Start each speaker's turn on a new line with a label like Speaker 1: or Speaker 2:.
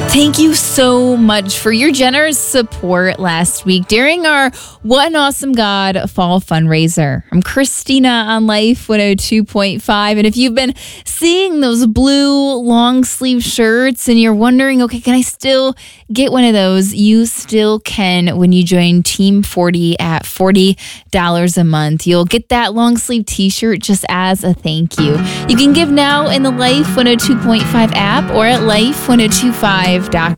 Speaker 1: Thank you so much for your generous support last week during our What an Awesome God Fall fundraiser. I'm Christina on Life 102.5. And if you've been seeing those blue long sleeve shirts and you're wondering, okay, can I still get one of those? You still can when you join Team 40 at $40 a month. You'll get that long sleeve t-shirt just as a thank you. You can give now in the Life 102.5 app or at life1025.com.